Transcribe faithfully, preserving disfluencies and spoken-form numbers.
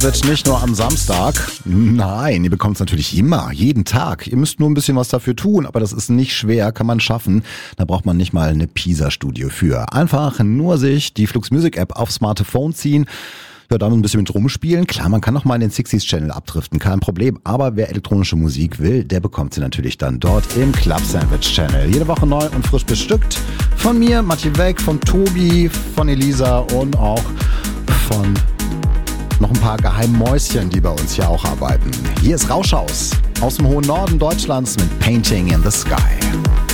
Wird nicht nur am Samstag. Nein, ihr bekommt es natürlich immer, jeden Tag. Ihr müsst nur ein bisschen was dafür tun, aber das ist nicht schwer, kann man schaffen. Da braucht man nicht mal eine Pisa-Studie für. Einfach nur sich die Flux Music App aufs Smartphone ziehen. Ja, damit ein bisschen mit rumspielen. Klar, man kann auch mal in den sixties Channel abdriften, kein Problem. Aber wer elektronische Musik will, der bekommt sie natürlich dann dort im Club Sandwich Channel. Jede Woche neu und frisch bestückt. Von mir, Mathieu Weg, von Tobi, von Elisa und auch von noch ein paar geheimen Mäuschen, die bei uns hier auch arbeiten. Hier ist Rauschhaus aus dem hohen Norden Deutschlands mit Painting in the Sky.